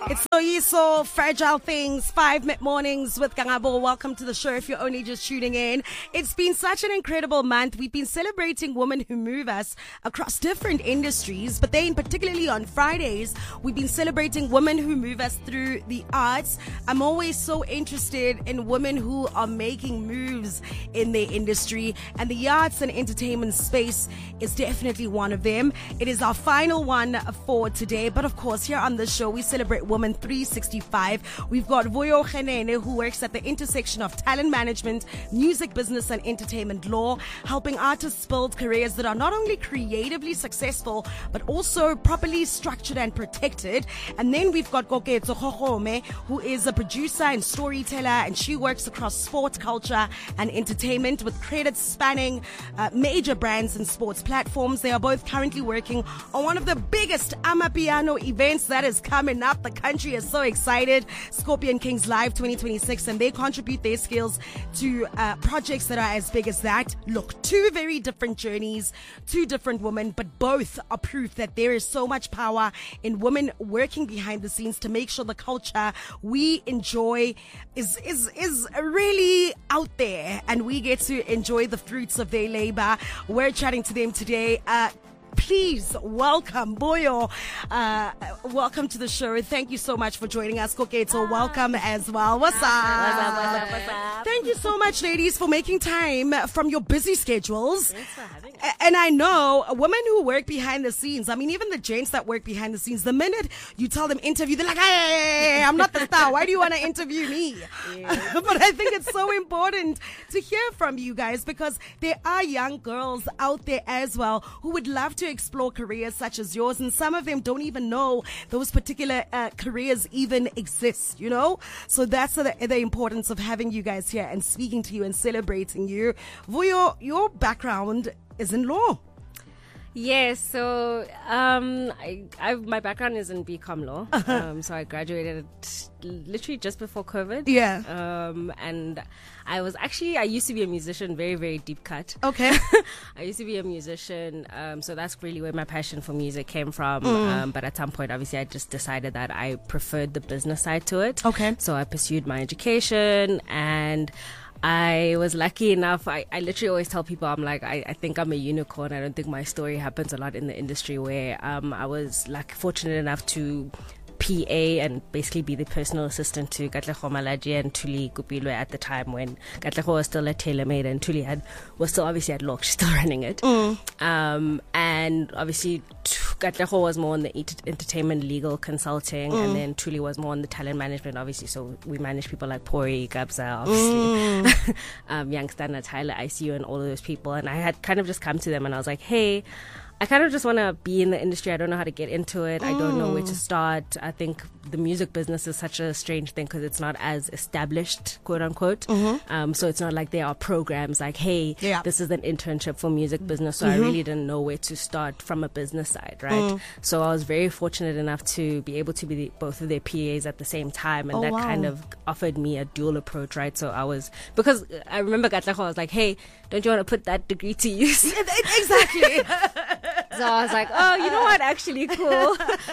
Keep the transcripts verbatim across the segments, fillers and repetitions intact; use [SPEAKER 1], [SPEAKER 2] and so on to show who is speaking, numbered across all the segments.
[SPEAKER 1] It's Loyiso, Fragile Things, five mid mornings with Kangabo. Welcome to the show if you're only just tuning in. It's been such an incredible month. We've been celebrating women who move us across different industries, but then particularly on Fridays, we've been celebrating women who move us through the arts. I'm always so interested in women who are making moves in their industry, and the arts and entertainment space is definitely one of them. It is our final one for today, but of course, here on the show, we celebrate Woman three sixty-five. We've got Vuyo Khenene, who works at the intersection of talent management, music business, and entertainment law, helping artists build careers that are not only creatively successful, but also properly structured and protected. And then we've got Koketso Khokhome, who is a producer and storyteller, and she works across sport, culture, and entertainment with credits spanning uh, major brands and sports platforms. They are both currently working on one of the biggest Amapiano events that is coming up. The country is so excited. Scorpion Kings Live twenty twenty-six, and they contribute their skills to uh, projects that are as big as that. Look, two very different journeys, two different women, but both are proof that there is so much power in women working behind the scenes to make sure the culture we enjoy is is is really out there, and we get to enjoy the fruits of their labor. We're chatting to them today. Uh, Please welcome Vuyo. Uh, welcome to the show. Thank you so much for joining us. Koketso, welcome as well. What's up?
[SPEAKER 2] What's up, what's up, what's up?
[SPEAKER 1] Thank you so much, ladies, for making time from your busy schedules.
[SPEAKER 2] Thanks for having us.
[SPEAKER 1] And I know women who work behind the scenes, I mean, even the gents that work behind the scenes, the minute you tell them interview, they're like, hey, I'm not the star. Why do you want to interview me?
[SPEAKER 2] Yeah.
[SPEAKER 1] But I think it's so important to hear from you guys, because there are young girls out there as well who would love to explore careers such as yours, and some of them don't even know those particular uh, careers even exist, you know? So that's the, the importance of having you guys here and speaking to you and celebrating you. Vuyo, your background is in law.
[SPEAKER 2] Yes, so um, I, I, my background is in B Com law. Um, so I graduated literally just before COVID.
[SPEAKER 1] Yeah.
[SPEAKER 2] Um, and I was actually, I used to be a musician, very, very deep cut.
[SPEAKER 1] Okay.
[SPEAKER 2] I used to be a musician. Um, so that's really where my passion for music came from.
[SPEAKER 1] Mm.
[SPEAKER 2] Um, but at some point, obviously, I just decided that I preferred the business side to it.
[SPEAKER 1] Okay.
[SPEAKER 2] So I pursued my education, and I was lucky enough. I, I literally always tell people, I'm like, I, I think I'm a unicorn. I don't think my story happens a lot in the industry, where um, I was like fortunate enough to P A and basically be the personal assistant to Katlego Malaji and Tuli Kupilwe at the time when Katlego was still at TaylorMade and Tuli had was still obviously at Lock, she's still running it.
[SPEAKER 1] Mm.
[SPEAKER 2] Um, and obviously Katlego was more on the ent- entertainment legal consulting,
[SPEAKER 1] Mm.
[SPEAKER 2] and then Tuli was more on the talent management, obviously. So we managed people like Pori, Gabza, obviously, mm. um, Youngstana, Tyler, I C U, and all of those people. And I had kind of just come to them and I was like, hey, I kind of just want to be in the industry. I don't know how to get into it. I don't know where to start. I think the music business is such a strange thing because it's not as established, quote unquote. Mm-hmm. Um, so it's not like there are programs like, hey, yeah. this is an internship for music business. So mm-hmm. I really didn't know where to start from a business side, right? Mm. So I was very fortunate enough to be able to be the, both of their P As at the same time. And
[SPEAKER 1] oh,
[SPEAKER 2] that
[SPEAKER 1] wow.
[SPEAKER 2] kind of offered me a dual approach, right? So I was, because I remember Katlego, I was like, hey, don't you want to put that degree to use?
[SPEAKER 1] Exactly.
[SPEAKER 2] So I was like, oh, you know what? Actually, cool.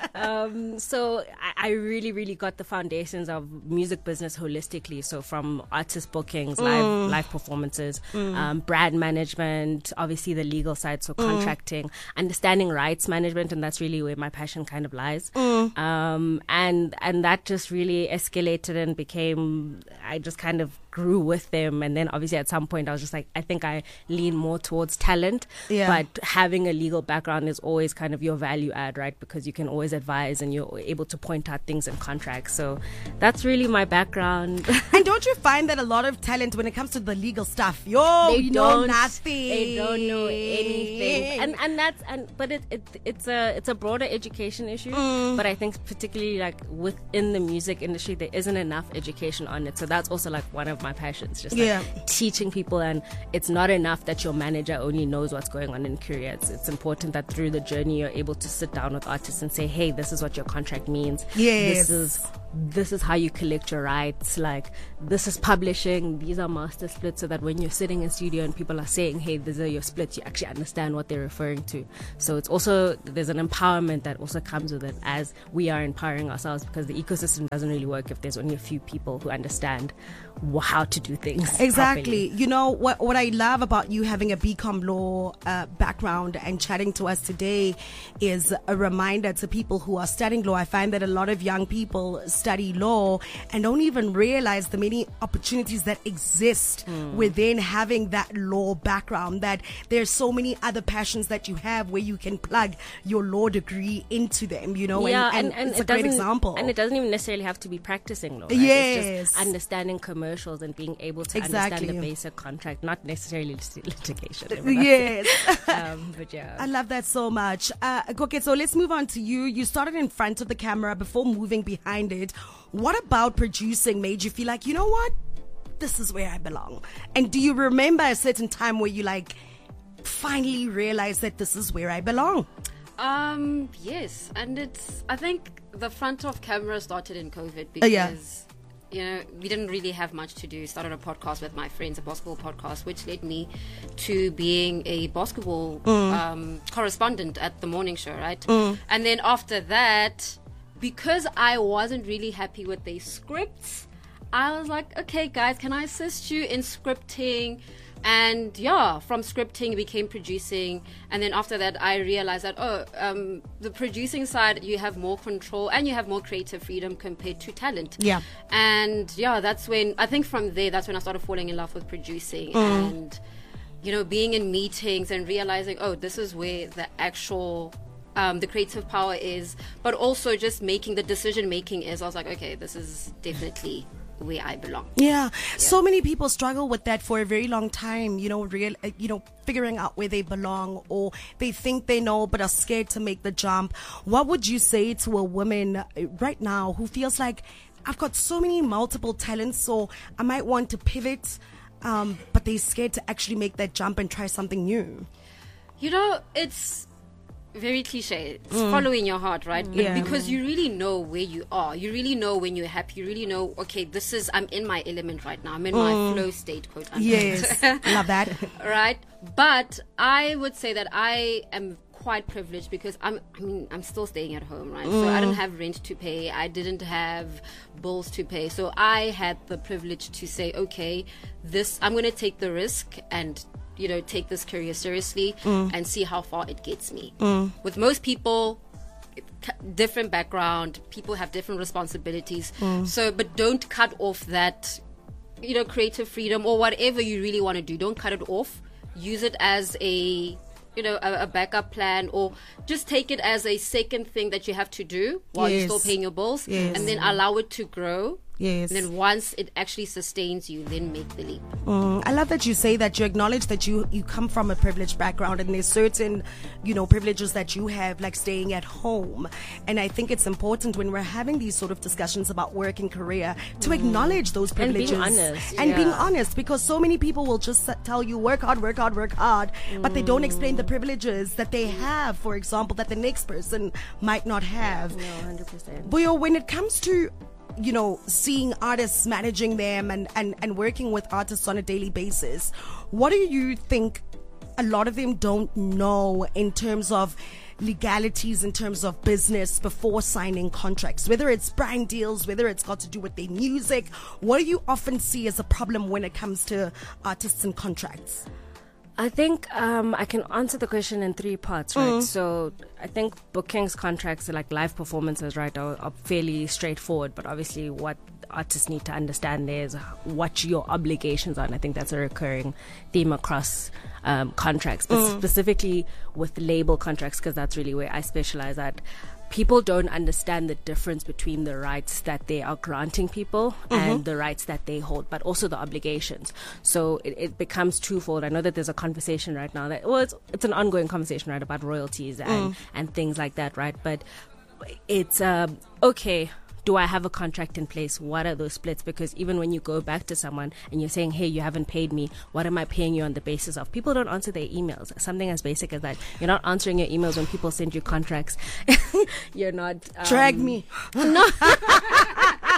[SPEAKER 2] um, so I, I really, really got the foundations of music business holistically. So from artist bookings,
[SPEAKER 1] mm.
[SPEAKER 2] live live performances, mm. um, brand management, obviously the legal side, so contracting, mm. understanding rights management, and that's really where my passion kind of lies. Mm. Um, and and that just really escalated and became, I just kind of grew with them. And then obviously at some point I was just like, I think I lean more towards talent,
[SPEAKER 1] yeah.
[SPEAKER 2] but having a legal background is always kind of your value add, right? Because you can always advise and you're able to point out things in contracts. So that's really my background.
[SPEAKER 1] And don't you find that a lot of talent, when it comes to the legal stuff, yo,
[SPEAKER 2] they
[SPEAKER 1] you
[SPEAKER 2] don't
[SPEAKER 1] know nothing.
[SPEAKER 2] They don't know anything. And and that's and but it, it it's a it's a broader education issue. Mm. But I think particularly like within the music industry, there isn't enough education on it. So that's also like one of my passions, just like yeah. teaching people. And it's not enough that your manager only knows what's going on in career. It's, it's important that through the journey you're able to sit down with artists and say, hey, this is what your contract means.
[SPEAKER 1] Yes.
[SPEAKER 2] This is this is how you collect your rights, like this is publishing, these are master splits, so that when you're sitting in studio and people are saying, hey, these are your splits, you actually understand what they're referring to. So it's also, there's an empowerment that also comes with it as we are empowering ourselves, because the ecosystem doesn't really work if there's only a few people who understand wh- how to do things
[SPEAKER 1] exactly.
[SPEAKER 2] properly.
[SPEAKER 1] You know what what I love about you having a B Com law uh, background and chatting to us today is a reminder to people who are studying law. I find that a lot of young people study law and don't even realize the many opportunities that exist mm. within having that law background, that there's so many other passions that you have where you can plug your law degree into them, you know.
[SPEAKER 2] Yeah,
[SPEAKER 1] and, and,
[SPEAKER 2] and, and
[SPEAKER 1] it's
[SPEAKER 2] it
[SPEAKER 1] a great example.
[SPEAKER 2] And it doesn't even necessarily have to be practicing law, right?
[SPEAKER 1] Yes.
[SPEAKER 2] It's just understanding commercials and being able to
[SPEAKER 1] Exactly.
[SPEAKER 2] understand the basic contract, not necessarily lit- litigation.
[SPEAKER 1] Yes.
[SPEAKER 2] um, but yeah.
[SPEAKER 1] I love that so much. Uh, okay, so let's move on to you. You started in front of the camera before moving behind it. What about producing made you feel like, you know what? This is where I belong? And do you remember a certain time where you like finally realized that this is where I belong?
[SPEAKER 3] Um, yes. And it's, I think the front of camera started in COVID because,
[SPEAKER 1] uh, yeah.
[SPEAKER 3] you know, we didn't really have much to do. Started a podcast with my friends, a basketball podcast, which led me to being a basketball mm. um, correspondent at the morning show, right? Mm. And then after that, because I wasn't really happy with the scripts, I was like, okay, guys, can I assist you in scripting? And yeah, from scripting it became producing. And then after that, I realized that, oh, um, the producing side, you have more control and you have more creative freedom compared to talent.
[SPEAKER 1] Yeah.
[SPEAKER 3] And yeah, that's when, I think from there, that's when I started falling in love with producing. Mm. And, you know, being in meetings and realizing, oh, this is where the actual... Um, the creative power is, but also just making the decision making is. I was like, okay, this is definitely where I belong.
[SPEAKER 1] Yeah.
[SPEAKER 3] yeah.
[SPEAKER 1] So many people struggle with that for a very long time, you know, real, uh, you know, figuring out where they belong, or they think they know but are scared to make the jump. What would you say to a woman right now who feels like, I've got so many multiple talents, so I might want to pivot, um, but they're scared to actually make that jump and try something new?
[SPEAKER 3] You know, it's very cliche. It's mm. following your heart, right?
[SPEAKER 1] Yeah.
[SPEAKER 3] Because you really know where you are. You really know when you're happy. You really know, okay, this is, I'm in my element right now. I'm in mm. my flow state, quote unquote.
[SPEAKER 1] Yes. Love that.
[SPEAKER 3] Right? But I would say that I am quite privileged because I'm, I mean, I'm still staying at home, right? Mm. So I didn't have rent to pay. I didn't have bills to pay. So I had the privilege to say, okay, this, I'm going to take the risk and you know, take this career seriously mm. and see how far it gets me. Mm. With most people, different background, people have different responsibilities. Mm. So, but don't cut off that, you know, creative freedom or whatever you really want to do. Don't cut it off. Use it as a, you know, a, a backup plan, or just take it as a second thing that you have to do while
[SPEAKER 1] yes.
[SPEAKER 3] you're still paying your bills,
[SPEAKER 1] yes.
[SPEAKER 3] and then allow it to grow.
[SPEAKER 1] Yes.
[SPEAKER 3] And then once it actually sustains you, then make the leap.
[SPEAKER 1] Mm, I love that you say that you acknowledge that you, you come from a privileged background, and there's certain, you know, privileges that you have, like staying at home. And I think it's important when we're having these sort of discussions about work and career to mm. acknowledge those privileges.
[SPEAKER 2] And being honest.
[SPEAKER 1] And
[SPEAKER 2] yeah.
[SPEAKER 1] being honest, because so many people will just tell you, work hard, work hard, work hard, mm. but they don't explain the privileges that they have, for example, that the next person might not have.
[SPEAKER 2] No, one hundred percent.
[SPEAKER 1] Boyo, when it comes to, you know, seeing artists, managing them, and, and, and working with artists on a daily basis, what do you think a lot of them don't know in terms of legalities, in terms of business before signing contracts, whether it's brand deals, whether it's got to do with their music? What do you often see as a problem when it comes to artists and contracts?
[SPEAKER 2] I think um, I can answer the question in three parts, right? Mm. So I think bookings, contracts, like live performances, right, are, are fairly straightforward. But obviously what artists need to understand there is what your obligations are. And I think that's a recurring theme across um, contracts, but mm. specifically with label contracts, because that's really where I specialize at. People don't understand the difference between the rights that they are granting people mm-hmm. and the rights that they hold, but also the obligations. So it, it becomes twofold. I know that there's a conversation right now that, well, it's, it's an ongoing conversation, right, about royalties and, mm. and things like that, right? But it's, um, okay, do I have a contract in place? What are those splits? Because even when you go back to someone and you're saying, hey, you haven't paid me, what am I paying you on the basis of? People don't answer their emails. Something as basic as that. You're not answering your emails when people send you contracts. You're not... Um,
[SPEAKER 1] Drag me.
[SPEAKER 2] No.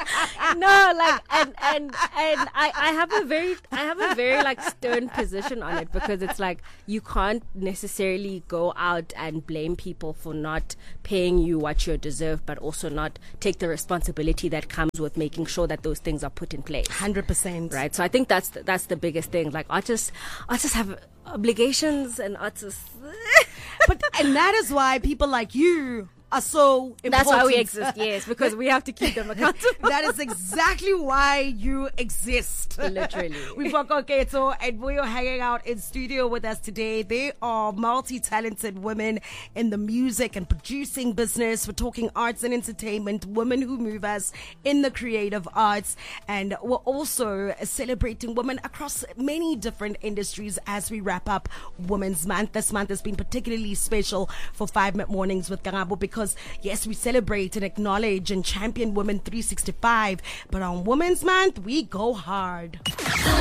[SPEAKER 2] and and I, I have a very I have a very like stern position on it, because it's like you can't necessarily go out and blame people for not paying you what you deserve, but also not take the responsibility that comes with making sure that those things are put in place.
[SPEAKER 1] one hundred percent.
[SPEAKER 2] Right. So I think that's the, that's the biggest thing. Like artists, artists have obligations, and artists.
[SPEAKER 1] But and that is why people like you are so important.
[SPEAKER 2] That's why we exist, yes, because we have to keep them accountable.
[SPEAKER 1] That is exactly why you exist.
[SPEAKER 2] Literally.
[SPEAKER 1] We've got Koketo and Vuyo hanging out in studio with us today. They are multi-talented women in the music and producing business. We're talking arts and entertainment, women who move us in the creative arts. And we're also celebrating women across many different industries as we wrap up Women's Month. This month has been particularly special for Five Minute Mornings with Kangabo, because yes, we celebrate and acknowledge and champion Women three sixty-five, but on Women's Month, we go hard.